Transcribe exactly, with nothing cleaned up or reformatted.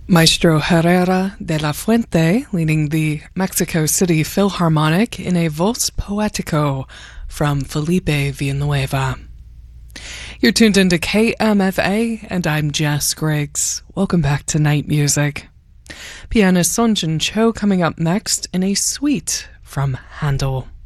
Maestro Herrera de la Fuente leading the Mexico City Philharmonic in a Voz Poetico from Felipe Villanueva. You're tuned into K M F A, and I'm Jess Griggs. Welcome back to Night Music. Pianist Songjin Cho coming up next in a suite from Handel.